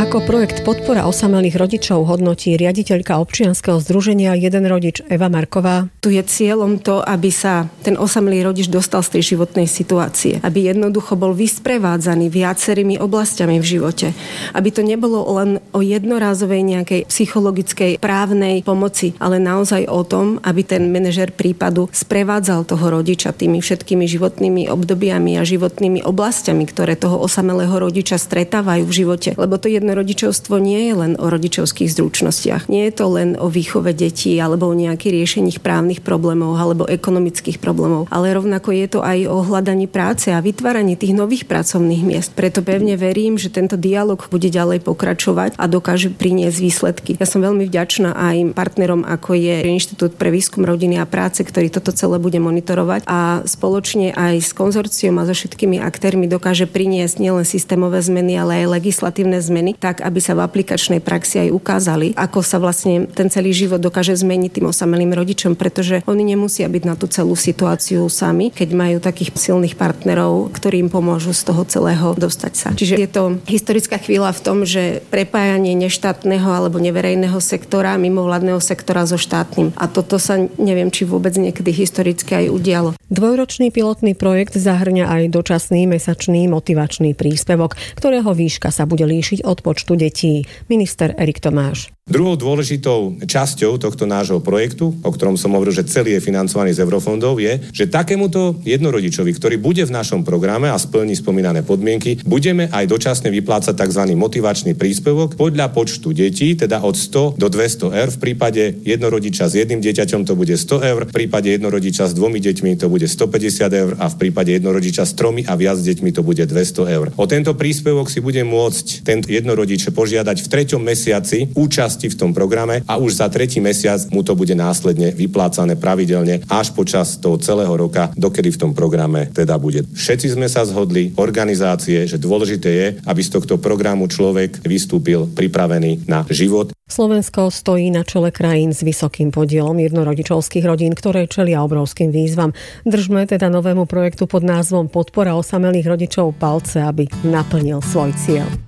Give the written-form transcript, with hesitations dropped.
Ako projekt Podpora osamelých rodičov hodnotí riaditeľka občianskeho združenia Jeden rodič Eva Marková. Tu je cieľom to, aby sa ten osamelý rodič dostal z tej životnej situácie. Aby jednoducho bol vysprevádzaný viacerými oblastiami v živote. Aby to nebolo len o jednorázovej nejakej psychologickej právnej pomoci, ale naozaj o tom, aby ten manažer prípadu sprevádzal toho rodiča tými všetkými životnými obdobiami a životnými oblastiami, ktoré toho osamelého rodiča stretávajú v živote. Lebo to jednorodičovstvo nie je len o rodičovských zručnostiach. Nie je to len o výchove detí alebo o nejakých riešení právnych problémov alebo ekonomických problémov, ale rovnako je to aj o hľadaní práce a vytváraní tých nových pracovných miest. Preto pevne verím, že tento dialog bude ďalej pokračovať a dokáže priniesť výsledky. Ja som veľmi vďačná aj partnerom, ako je Inštitút pre výskum rodiny a práce, ktorý toto celé bude monitorovať a spoločne aj s konzorciom a so všetkými aktérmi dokáže priniesť nielen systémové zmeny, ale aj legislatívne zmeny, tak aby sa v aplikačnej praxi aj ukázali, ako sa vlastne ten celý život dokáže zmeniť tým osamelým rodičom, pretože oni nemusia byť na tú celú situáciu sami, keď majú takých silných partnerov, ktorí im pomôžu z toho celého dostať sa. Čiže je to historická chvíľa v tom, že prepájanie neštátneho alebo neverejného sektora, mimovládneho sektora so štátnym. A toto sa neviem, či vôbec niekedy historicky aj udialo. Dvojročný pilotný projekt zahŕňa aj dočasný mesačný motivačný príspevok, ktorého výška sa bude líšiť od počtu detí. Minister Erik Tomáš. Druhou dôležitou časťou tohto nášho projektu, o ktorom som hovoril, že celý je financovaný z eurofondov, je, že takémuto jednorodičovi, ktorý bude v našom programe a splní spomínané podmienky, budeme aj dočasne vyplácať tzv. Motivačný príspevok podľa počtu detí, teda od 100 do 200 eur. V prípade jednorodiča s jedným dieťaťom to bude 100 eur, v prípade jednorodiča s 2 deťmi to bude 150 eur a v prípade jednorodiča s 3 a viac deťmi to bude 200 eur. O tento príspevok si bude môcť tento jednorodič požiadať v 3. mesiaci účasť v tom programe a už za 3. mesiac mu to bude následne vyplácané pravidelne až počas toho celého roka, dokedy v tom programe teda bude. Všetci sme sa zhodli, organizácie, že dôležité je, aby z tohto programu človek vystúpil pripravený na život. Slovensko stojí na čele krajín s vysokým podielom jednorodičovských rodín, ktoré čelia obrovským výzvam. Držme teda novému projektu pod názvom Podpora osamelých rodičov palce, aby naplnil svoj cieľ.